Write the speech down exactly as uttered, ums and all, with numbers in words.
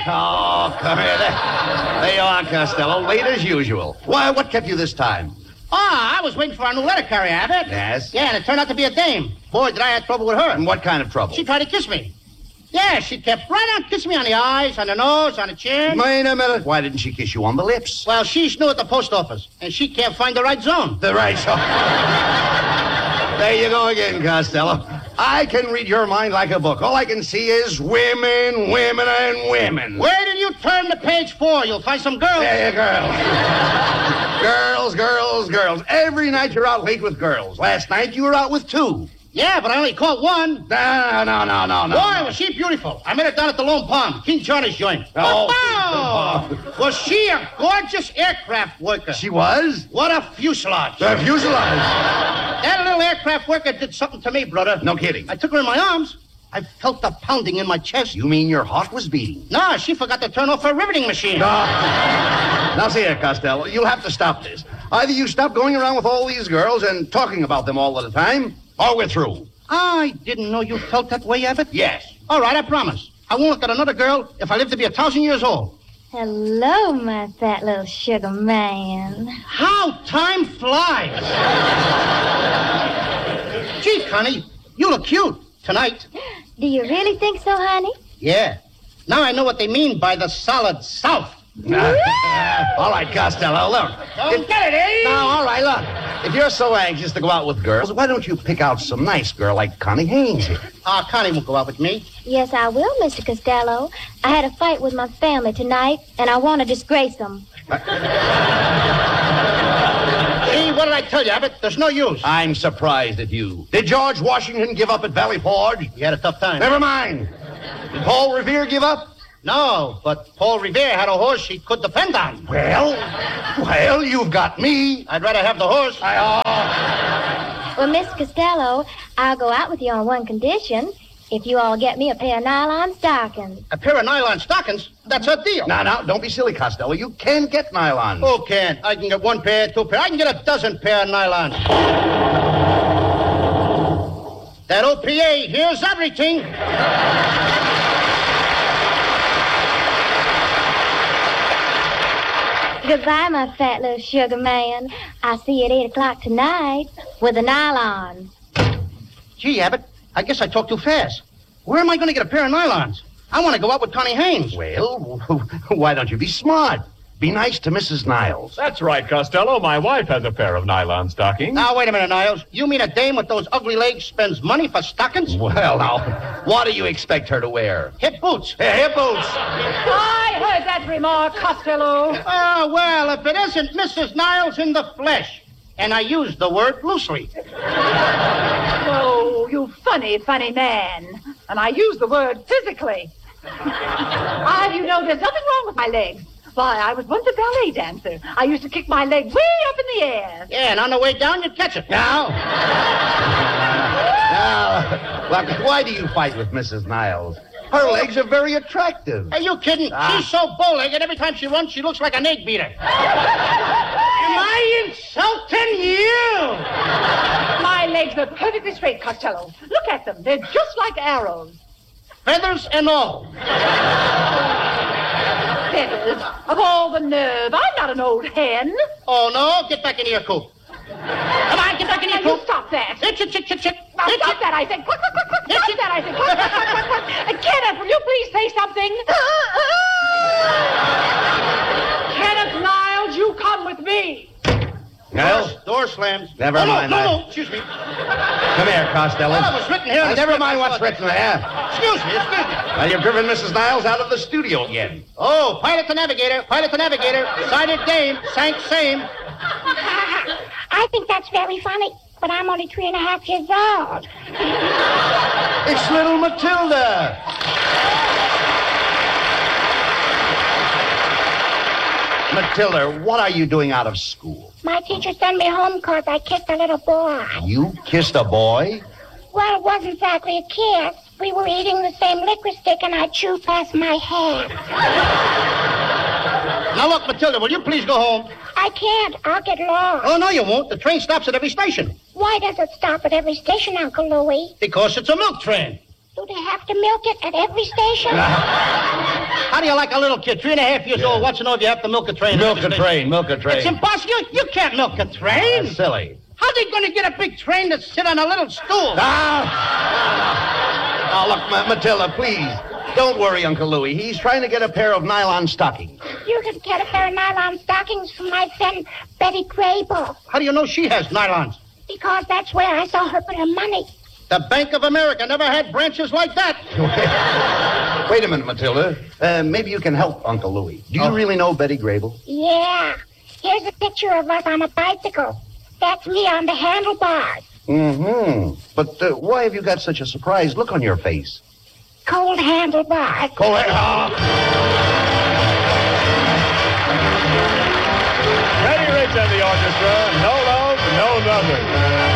Oh, come here. There, there you are, Costello. Late as usual. Why, what kept you this time? Ah, I was waiting for our new letter carrier, Abbott. Yes? Yeah, and it turned out to be a dame. Boy, did I have trouble with her. And what kind of trouble? She tried to kiss me. Yeah, she kept right on kissing me on the eyes, on the nose, on the chin. Wait a minute. Why didn't she kiss you on the lips? Well, she's new at the post office, and she can't find the right zone. The right zone. There you go again, Costello. I can read your mind like a book. All I can see is women, women, and women. Where did you turn to page four? You'll find some girls. There you girls. Girls, girls, girls. Every night you're out late with girls. Last night you were out with two. Yeah, but I only caught one. No, no, no, no, no. Boy, no. was she beautiful. I met her down at the Lone Palm, King Charles joint. Oh. Oh. Was she a gorgeous aircraft worker? She was? What a fuselage. The fuselage. That little aircraft worker did something to me, brother. No kidding. I took her in my arms. I felt the pounding in my chest. You mean your heart was beating? No, she forgot to turn off her riveting machine. No. Now, see here, Costello, you'll have to stop this. Either you stop going around with all these girls and talking about them all the time, or we're through. I didn't know you felt that way, Abbott. Yes. All right, I promise. I won't look at another girl if I live to be a thousand years old. Hello, my fat little sugar man. How time flies. Gee, Connie, you look cute tonight. Do you really think so, honey? Yeah. Now I know what they mean by the solid South. All right, Costello, look. Don't If- get it, eh? No, all right, look. If you're so anxious to go out with girls, why don't you pick out some nice girl like Connie Haynes here? Ah, Connie won't go out with me. Yes, I will, Mister Costello. I had a fight with my family tonight, and I want to disgrace them. See, what did I tell you, Abbott? There's no use. I'm surprised at you. Did George Washington give up at Valley Forge? He had a tough time. Never mind. Did Paul Revere give up? No, but Paul Revere had a horse he could depend on. Well, well, you've got me. I'd rather have the horse. I, oh. Well, Mister Costello, I'll go out with you on one condition. If you all get me a pair of nylon stockings. A pair of nylon stockings? That's a deal. Now, now, don't be silly, Costello. You can get nylon. Who can? I can get one pair, two pair. I can get a dozen pair of nylons. That O P A hears everything. Goodbye, my fat little sugar man. I'll see you at eight o'clock tonight with the nylons. Gee, Abbott, I guess I talked too fast. Where am I going to get a pair of nylons? I want to go out with Connie Haynes. Well, why don't you be smart? Be nice to Missus Niles. That's right, Costello. My wife has a pair of nylon stockings. Now, wait a minute, Niles. You mean a dame with those ugly legs spends money for stockings? Well, now, what do you expect her to wear? Hip boots. Hey, hip boots. I heard that remark, Costello. Ah, well, if it isn't Missus Niles in the flesh. And I use the word loosely. Oh, you funny, funny man. And I use the word physically. Ah, you know, there's nothing wrong with my legs. Why, I was once a ballet dancer. I used to kick my leg way up in the air. Yeah, and on the way down, you'd catch it. Now, now, look, why do you fight with Missus Niles? Her legs are very attractive. Are you kidding? Ah. She's so bow-legged, every time she runs, she looks like an egg beater. Am I insulting you? My legs are perfectly straight, Costello. Look at them. They're just like arrows. Feathers and all. Feathers. Of all the nerve. I'm not an old hen. Oh, no? Get back in your coop. Come on, get back in your Now, you coop. stop that. Hit, hit, hit, hit, hit. Now, Hit, stop hit. that, I said. Quick, quick, quick, quick. Stop that, I said. Quick, quick, quick, quick, quick. Uh, Kenneth, will you please say something? Kenneth Niles, you come with me. Niles? Door slams. Never oh, no, mind No, that. no, excuse me. Come here, Costello. Well, it was written here in Now, the never script. mind I what's thought- written there. Excuse me, excuse me. Well, you've driven Missus Niles out of the studio again. Oh, pilot to navigator, pilot to navigator, sighted dame, sank same. I think that's very funny, but I'm only three and a half years old. It's little Matilda. Matilda, what are you doing out of school? My teacher sent me home because I kissed a little boy. You kissed a boy? Well, it wasn't exactly a kiss. We were eating the same liquor stick, and I chewed past my head. Now, look, Matilda, will you please go home? I can't. I'll get lost. Oh, no, you won't. The train stops at every station. Why does it stop at every station, Uncle Louie? Because it's a milk train. Do they have to milk it at every station? How do you like a little kid, three and a half years Yeah. old, wants to know if you have to milk a train? Milk a train, milk a train. It's impossible. You, you can't milk a train. That's silly. How's he going to get a big train to sit on a little stool? Ah! Oh, look, Ma- Matilda, please. Don't worry, Uncle Louie. He's trying to get a pair of nylon stockings. You could get a pair of nylon stockings from my friend Betty Grable, How do you know she has nylons? because that's where I saw her put her money. The Bank of America never had branches like that. Wait a minute, Matilda. Uh, maybe you can help Uncle Louie. Do you Oh. really know Betty Grable? Yeah. Here's a picture of us on a bicycle. That's me on the handlebars. Mm-hmm. But uh, why have you got such a surprised look on your face? Cold handlebars. Go ahead. Oh. Betty Rich and the orchestra. No love, no nothing.